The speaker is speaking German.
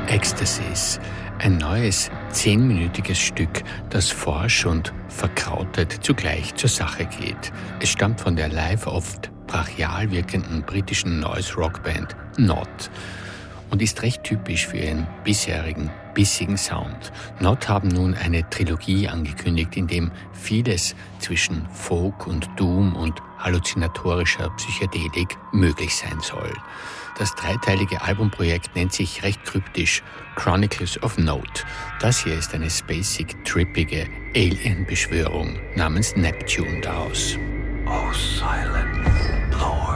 Ecstasies, ein neues 10-minütiges Stück, das forsch und verkrautet zugleich zur Sache geht. Es stammt von der live oft brachial wirkenden britischen Noise-Rockband Not und ist recht typisch für ihren bisherigen, bissigen Sound. Not haben nun eine Trilogie angekündigt, in dem vieles zwischen Folk und Doom und halluzinatorischer Psychedelik möglich sein soll. Das dreiteilige Albumprojekt nennt sich recht kryptisch Chronicles of Note. Das hier ist eine spacig, trippige Alien-Beschwörung namens Neptune daraus. Oh, silent Lord.